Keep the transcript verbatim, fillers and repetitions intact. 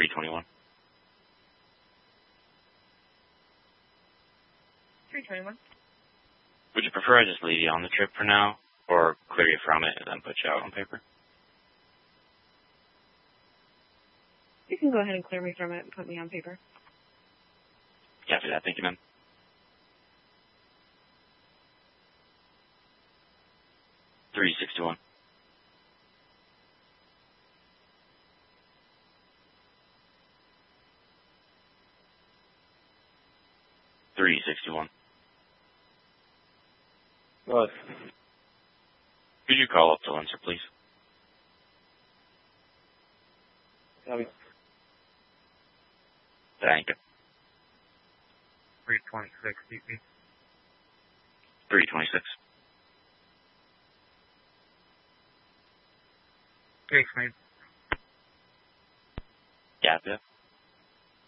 three twenty-one. three twenty-one. Would you prefer I just leave you on the trip for now, or clear you from it and then put you out on paper? You can go ahead and clear me from it and put me on paper. Copy that. Thank you, ma'am. three sixty-one. three sixty-one. What? Could you call up to Lindsay, please? Copy. Thank you. three twenty-six, D P. three twenty-six. Case made. Yeah, yeah.